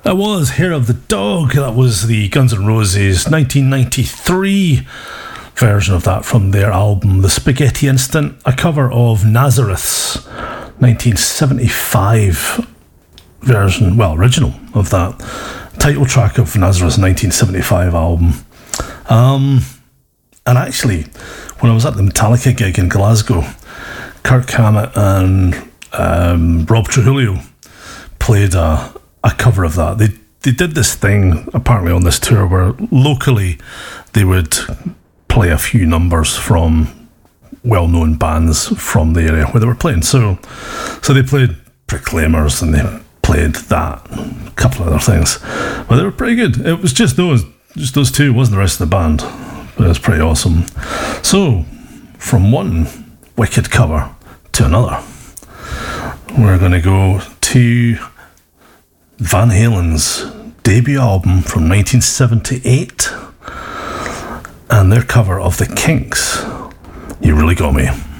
That was Hair of the Dog. That was the Guns N' Roses 1993 version of that from their album The Spaghetti Instant, a cover of Nazareth's 1975 version, well, original of that title track of Nazareth's 1975 album. And actually, when I was at the Metallica gig in Glasgow, Kirk Hammett and Rob Trujillo played a cover of that. They did this thing apparently on this tour where locally they would play a few numbers from well-known bands from the area where they were playing. So they played Proclaimers and they played that, a couple of other things, but they were pretty good. It was just those two, it wasn't the rest of the band, but it was pretty awesome. So from one wicked cover to another, we're going to go to Van Halen's debut album from 1978 and their cover of The Kinks' You Really Got Me.